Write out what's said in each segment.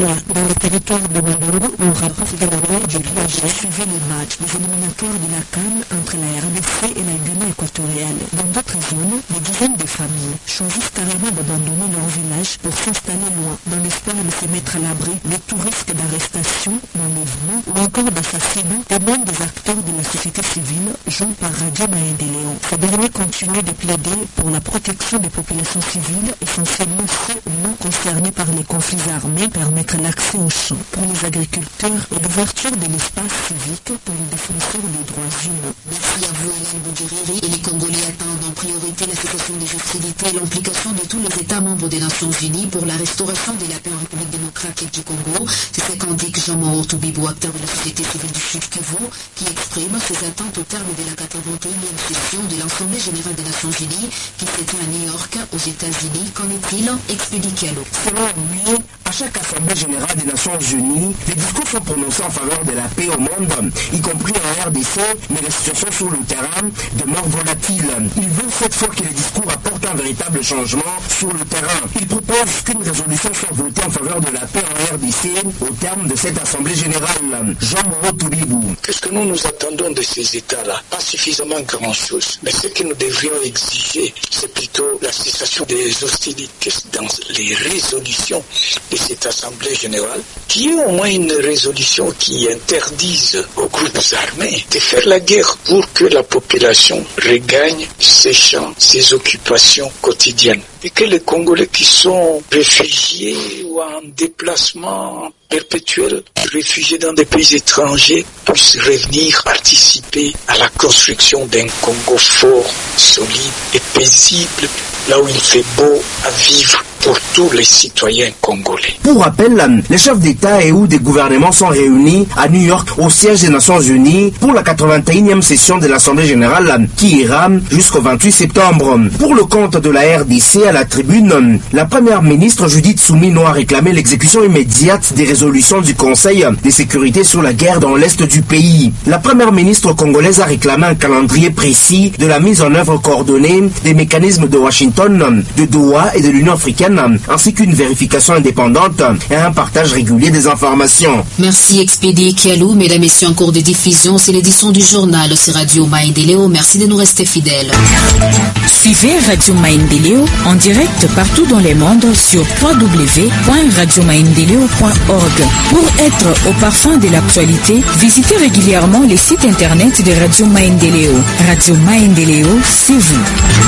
Dans le territoire de Mandongo, on rapporte également du village suivi les matchs des éliminatoires de la CAN entre la RDC et la Guinée équatoriale. Dans d'autres zones, des dizaines de familles choisissent carrément d'abandonner leur village pour s'installer loin, dans l'espoir de se mettre à l'abri de tout risque d'arrestation, d'enlèvement ou encore d'assassinat, témoignent des acteurs de la société civile, joints par Radio Maendeleo. Ces derniers continuent de plaider pour la protection des populations civiles, essentiellement ceux non concernés par les conflits armés, permettre l'accès aux champs pour les agriculteurs et l'ouverture de l'espace civique pour les défenseurs des droits humains. Merci à vous, Hélène Boudiriri. Et les Congolais attendent en priorité la cessation des hostilités et l'implication de tous les États membres des Nations Unies pour la restauration de la paix en République démocratique du Congo. C'est ce qu'indique Jean-Mauro Toubibou, acteur de la société civile du Sud Kivu, qui exprime ses attentes au terme de la 81e session de l'Assemblée générale des Nations Unies qui se tient à New York, aux États-Unis. Qu'en est-il? Explique Diallo. Selon lui, à chaque Assemblée générale des Nations Unies, les discours sont prononcés en faveur de la paix au monde, y compris en RDC, mais la situation sur le terrain demeure volatile. Il veut cette fois que les discours apportent un véritable changement sur le terrain. Il propose qu'une résolution soit votée en faveur de la paix en RDC au terme de cette Assemblée générale. Jean-Mauro Toubibou. Qu'est-ce que nous attendons de ces États-là? Pas suffisamment grand-chose. Mais ce que nous devrions exiger, c'est plutôt la cessation des hostilités dans les résolutions de cette Assemblée générale, qui est au moins une résolution qui interdise aux groupes armés de faire la guerre pour que la population regagne ses champs, ses occupations quotidiennes. Et que les Congolais qui sont réfugiés ou en déplacement perpétuel, réfugiés dans des pays étrangers, puissent revenir participer à la construction d'un Congo fort, solide et paisible, là où il fait beau à vivre pour tous les citoyens congolais. Pour rappel, les chefs d'État et ou des gouvernements sont réunis à New York au siège des Nations Unies pour la 81e session de l'Assemblée générale qui ira jusqu'au 28 septembre. Pour le compte de la RDC, à la tribune, la première ministre Judith Soumino a réclamé l'exécution immédiate des résolutions du Conseil de sécurité sur la guerre dans l'est du pays. La première ministre congolaise a réclamé un calendrier précis de la mise en œuvre coordonnée des mécanismes de Washington, de Doha et de l'Union africaine, ainsi qu'une vérification indépendante et un partage régulier des informations. Merci Expédié Kialou. Mesdames et messieurs, en cours de diffusion, c'est l'édition du journal sur Radio Maendeleo. Merci de nous rester fidèles. Suivez Radio Maendeleo en direct partout dans le monde sur www.radiomaendeleo.org. Pour être au parfum de l'actualité, visitez régulièrement les sites internet de Radio Maendeleo. Radio Maendeleo, c'est vous.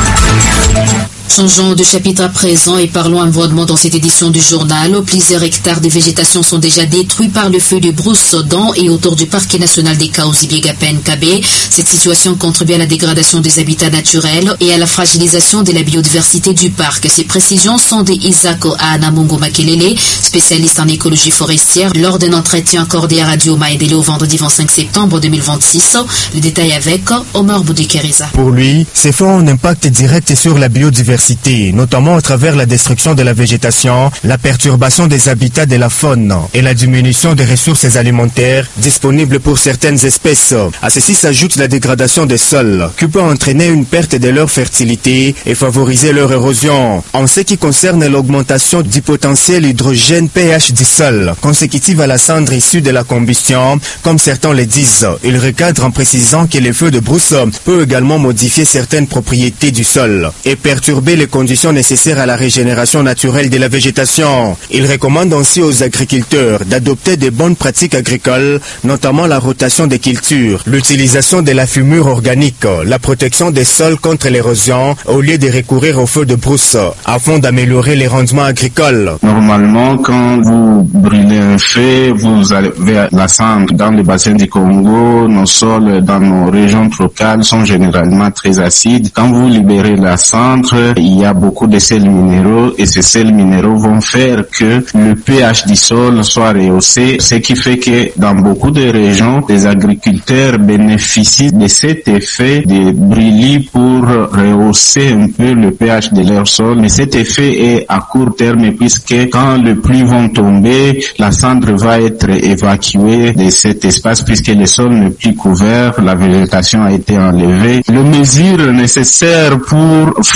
Changeons de chapitre à présent et parlons environnement dans cette édition du journal. Plusieurs hectares de végétation sont déjà détruits par le feu de brousse dans et autour du parc national des Kaouzi-Biega-Pen-Kabé. Cette situation contribue à la dégradation des habitats naturels et à la fragilisation de la biodiversité du parc. Ces précisions sont de Isako Anamungo Makelele, spécialiste en écologie forestière, lors d'un entretien accordé à Radio Maendeleo vendredi 25 septembre 2026. Le détail avec Omar Boudekeriza. Pour lui, ces feux ont un impact direct sur la biodiversité, notamment à travers la destruction de la végétation, la perturbation des habitats de la faune et la diminution des ressources alimentaires disponibles pour certaines espèces. À ceci s'ajoute la dégradation des sols, qui peut entraîner une perte de leur fertilité et favoriser leur érosion. En ce qui concerne l'augmentation du potentiel hydrogène pH du sol, consécutive à la cendre issue de la combustion, comme certains le disent, il recadre en précisant que le feu de brousse peut également modifier certaines propriétés du sol et perturber les conditions nécessaires à la régénération naturelle de la végétation. Il recommande aussi aux agriculteurs d'adopter de bonnes pratiques agricoles, notamment la rotation des cultures, l'utilisation de la fumure organique, la protection des sols contre l'érosion, au lieu de recourir au feu de brousse, afin d'améliorer les rendements agricoles. Normalement, quand vous brûlez un feu, vous avez la cendre dans le bassin du Congo. Nos sols dans nos régions tropicales sont généralement très acides. Quand vous libérez la cendre, il y a beaucoup de sels minéraux et ces sels minéraux vont faire que le pH du sol soit rehaussé, ce qui fait que dans beaucoup de régions, les agriculteurs bénéficient de cet effet de brûlis pour rehausser un peu le pH de leur sol. Mais cet effet est à court terme puisque quand les pluies vont tomber, la cendre va être évacuée de cet espace puisque le sol n'est plus couvert, la végétation a été enlevée. Les mesures nécessaires pour freiner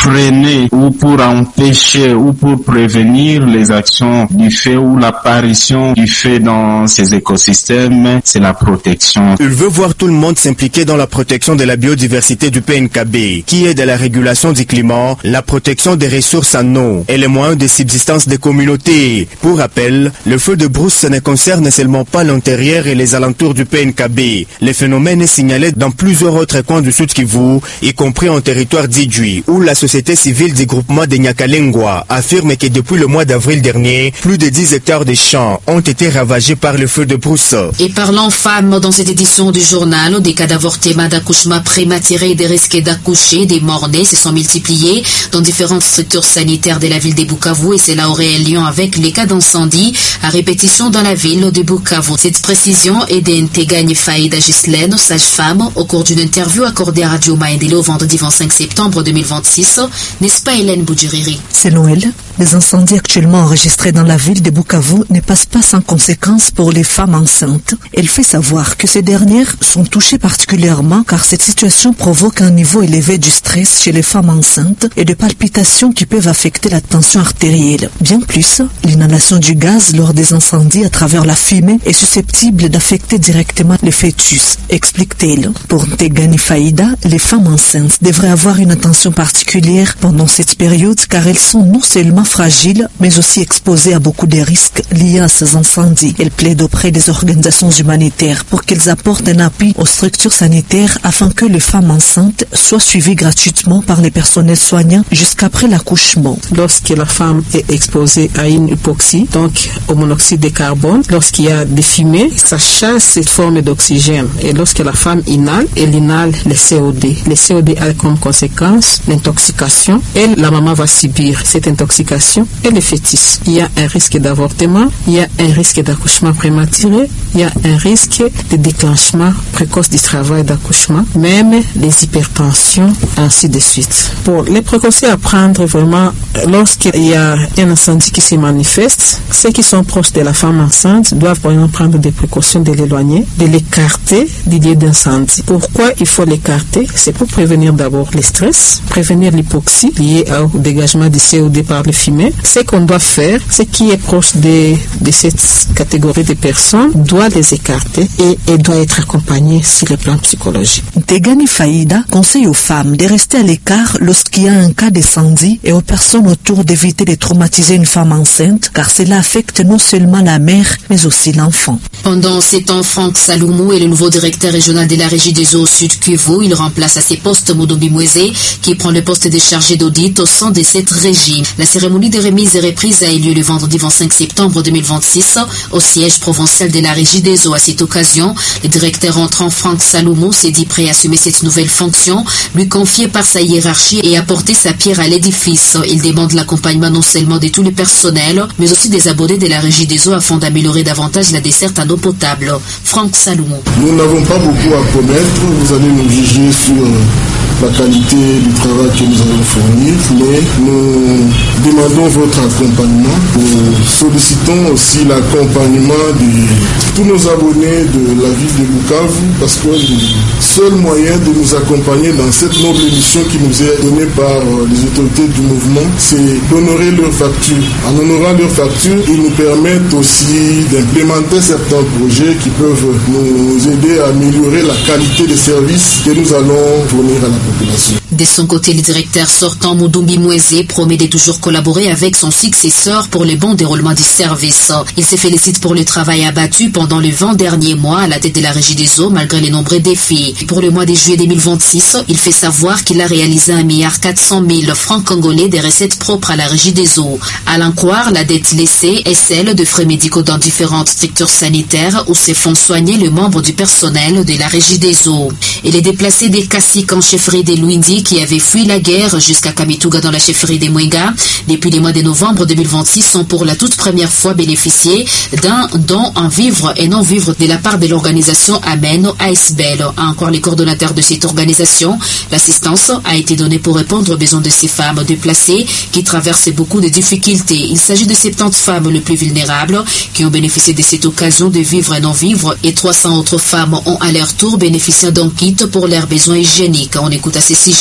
réguler ou pour empêcher ou pour prévenir les actions du fait ou l'apparition du fait dans ces écosystèmes, c'est la protection. Il veut voir tout le monde s'impliquer dans la protection de la biodiversité du PNKB, qui est de la régulation du climat, la protection des ressources en eau et les moyens de subsistance des communautés. Pour rappel, le feu de brousse ne concerne seulement pas l'intérieur et les alentours du PNKB. Le phénomène est signalé dans plusieurs autres coins du Sud Kivu, y compris en territoire d'Idjui, où la société civile du groupement de Nyakalengwa affirme que depuis le mois d'avril dernier, plus de 10 hectares de champs ont été ravagés par le feu de brousse. Et parlant femmes, dans cette édition du journal, des cas d'avortement, d'accouchement prématuré et des risques d'accoucher, des morts-nés se sont multipliés dans différentes structures sanitaires de la ville de Bukavu, et cela aurait lieu avec les cas d'incendie à répétition dans la ville de Bukavu. Cette précision est d'Integani Faïda Gislaine, sage-femme, au cours d'une interview accordée à Radio Maendeleo vendredi 25 septembre 2026, n'est-ce pas Hélène Boudjiriri? Selon elle, les incendies actuellement enregistrés dans la ville de Bukavu ne passent pas sans conséquences pour les femmes enceintes. Elle fait savoir que ces dernières sont touchées particulièrement car cette situation provoque un niveau élevé du stress chez les femmes enceintes et de palpitations qui peuvent affecter la tension artérielle. Bien plus, l'inhalation du gaz lors des incendies à travers la fumée est susceptible d'affecter directement le fœtus, explique-t-elle. Pour Ntegani Faïda, les femmes enceintes devraient avoir une attention particulière pendant cette période car elles sont non seulement fragiles mais aussi exposées à beaucoup de risques liés à ces incendies. Elle plaide auprès des organisations humanitaires pour qu'elles apportent un appui aux structures sanitaires afin que les femmes enceintes soient suivies gratuitement par les personnels soignants jusqu'après l'accouchement. Lorsque la femme est exposée à une hypoxie, donc au monoxyde de carbone, lorsqu'il y a des fumées, ça chasse cette forme d'oxygène. Et lorsque la femme inhale, elle inhale le CO2. Le CO2 a comme conséquence l'intoxication et la maman va subir cette intoxication et le fœtus. Il y a un risque d'avortement, il y a un risque d'accouchement prématuré, il y a un risque de déclenchement précoce du travail d'accouchement, même les hypertensions, ainsi de suite. Pour les précautions à prendre vraiment, lorsqu'il y a un incendie qui se manifeste, ceux qui sont proches de la femme enceinte doivent vraiment prendre des précautions de l'éloigner, de l'écarter du lieu d'incendie. Pourquoi il faut l'écarter? C'est pour prévenir d'abord le stress, prévenir l'hypoxie liée au dégagement du CO2 par les fumées. Ce qu'on doit faire, ce qui est proche de cette catégorie de personnes doit les écarter et doit être accompagné sur le plan psychologique. Ntegani Faïda conseille aux femmes de rester à l'écart lorsqu'il y a un cas d'incendie et aux personnes autour d'éviter de traumatiser une femme enceinte car cela affecte non seulement la mère mais aussi l'enfant. Pendant ces temps, Franck Saloumou est le nouveau directeur régional de la régie des eaux au Sud Kivu. Il remplace à ses postes Modombi Mweze qui prend le poste de chargé d'audit au sein de cette régie. La cérémonie de remise et reprise a eu lieu le vendredi 25 septembre 2026 au siège provincial de la régie des eaux. À cette occasion, le directeur entrant Franck Saloumou s'est dit prêt à assumer cette nouvelle fonction, lui confiée par sa hiérarchie et apporter sa pierre à l'édifice. Il demande l'accompagnement non seulement de tout le personnel, mais aussi des abonnés de la régie des eaux afin d'améliorer davantage la desserte en eau potable. Franck Saloumou. Nous n'avons pas beaucoup à promettre. Vous allez nous juger sur la qualité du travail que nous allons fournir, mais nous demandons votre accompagnement. Nous sollicitons aussi l'accompagnement de tous nos abonnés de la ville de Bukavu parce que le seul moyen de nous accompagner dans cette noble mission qui nous est donnée par les autorités du mouvement, c'est d'honorer leurs factures. En honorant leurs factures, ils nous permettent aussi d'implémenter certains projets qui peuvent nous aider à améliorer la qualité des services que nous allons fournir à la population. De son côté, le directeur sortant Modombi Mweze promet de toujours collaborer avec son successeur pour le bon déroulement du service. Il se félicite pour le travail abattu pendant les 20 derniers mois à la tête de la régie des eaux malgré les nombreux défis. Pour le mois de juillet 2026, il fait savoir qu'il a réalisé 1,4 milliard francs congolais de recettes propres à la régie des eaux. À l'en croire, la dette laissée est celle de frais médicaux dans différentes structures sanitaires où se font soigner les membres du personnel de la régie des eaux. Et les déplacés des Kassik en chefferie des Luindi qui avaient fui la guerre jusqu'à Kamituga dans la chefferie des Mwenga depuis le mois de novembre 2026 sont pour la toute première fois bénéficiés d'un don en vivres et non vivres de la part de l'organisation Amen ASBL. Encore les coordonnateurs de cette organisation, l'assistance a été donnée pour répondre aux besoins de ces femmes déplacées qui traversent beaucoup de difficultés. Il s'agit de 70 femmes les plus vulnérables qui ont bénéficié de cette occasion de vivre et non vivre et 300 autres femmes ont à leur tour bénéficié d'un kit pour leurs besoins hygiéniques. On écoute à ces sujets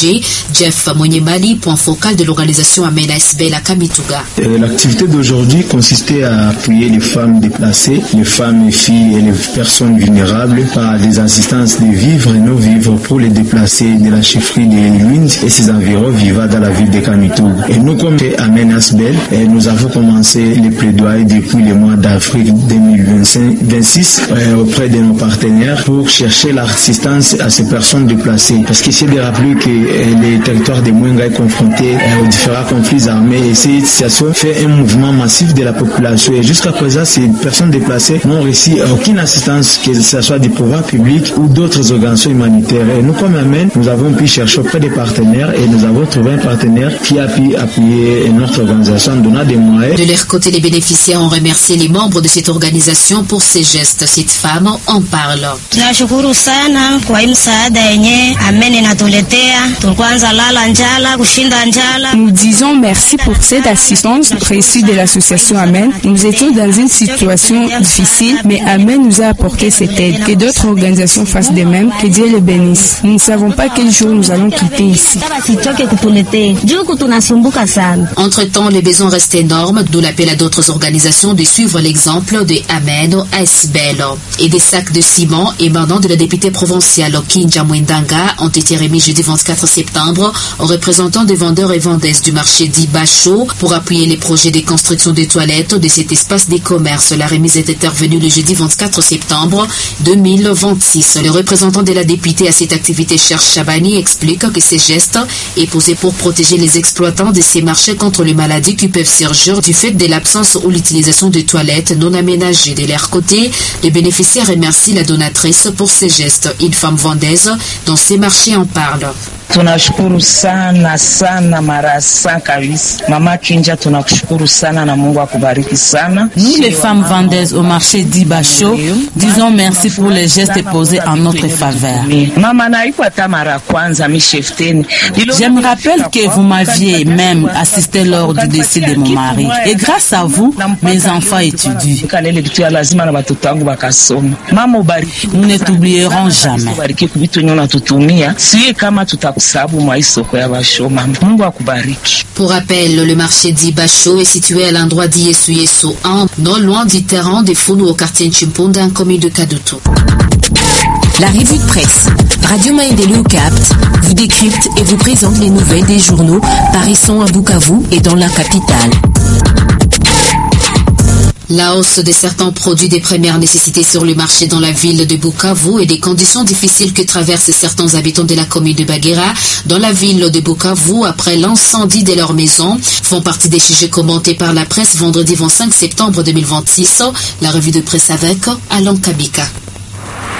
projet. Jeff Monyemali, point focal de l'organisation Amen ASBEL à Kamituga. L'activité d'aujourd'hui consistait à appuyer les femmes déplacées, les femmes et filles et les personnes vulnérables par des assistances de vivres et non-vivres pour les déplacés de la chefferie de Luinde et ses environs vivant dans la ville de Kamituga. Et nous, comme Amen ASBEL, nous avons commencé les plaidoyers depuis le mois d'avril 2026 auprès de nos partenaires pour chercher l'assistance à ces personnes déplacées. Parce qu'il s'est de rappeler que le territoire de Mwenga est confronté aux différents conflits armés et cette situation fait un mouvement massif de la population. Et jusqu'à présent, ces personnes déplacées n'ont reçu aucune assistance, que ce soit des pouvoirs publics ou d'autres organisations humanitaires. Et nous, comme Amen, nous avons pu chercher auprès des partenaires et nous avons trouvé un partenaire qui a pu appuyer notre organisation en donnant des moyens. De leur côté, les bénéficiaires ont remercié les membres de cette organisation pour ces gestes. Cette femme en parle. Tunashukuru sana kwa hii msaada yenye Amen inatuletea. Tulikuanza lala njala, kushinda njala. Nous disons merci pour cette assistance reçue de l'association Amen. Nous étions dans une situation difficile, mais Amen nous a apporté cette aide. Que d'autres organisations fassent de même, que Dieu les bénisse. Nous ne savons pas quel jour nous allons quitter ici. Entre-temps, les besoins restent énormes, d'où l'appel à d'autres organisations de suivre l'exemple de Amen ASBEL. Et des sacs de ciment émanant de la députée provinciale Kinja Mwendanga ont été remis jeudi 24 septembre aux représentants des vendeurs et vendeuses du marché dit Bacho pour appuyer les projets de construction des toilettes de cet espace des commerces. La remise est intervenue le jeudi 24 septembre 2026. Le représentant de la députée à cette activité, Cher Chabani, explique que ces gestes est posé pour protéger les exploitants de ces marchés contre les maladies qui peuvent surgir du fait de l'absence ou l'utilisation de toilettes non aménagées. De leur côté, les bénéficiaires remercient la donatrice pour ces gestes. Une femme vendeuse dans ces marchés en parle. Tunashukuru sana sana mara sana kabisa. Mama Kinja, tunakushukuru sana na Mungu akubariki sana. Nous les femmes vendeuses au marché d'Ibacho, disons merci pour les gestes posés en notre faveur. Je me rappelle que vous m'aviez même assisté lors du décès de mon mari. Et grâce à vous, mes enfants étudient. Nous ne t'oublierons jamais. Pour rappel, le marché d'Ibacho est situé à l'endroit d'Iesu 1, non loin du terrain des Founou au quartier Nchimpunda, en commune de Kadutu. La revue de presse Radio Maendeleo capte, vous décrypte et vous présente les nouvelles des journaux paraissant à Bukavu et dans la capitale. La hausse de certains produits des premières nécessités sur le marché dans la ville de Bukavu et des conditions difficiles que traversent certains habitants de la commune de Baguera dans la ville de Bukavu après l'incendie de leur maison font partie des sujets commentés par la presse vendredi 25 septembre 2026. La revue de presse avec Alain Kabika.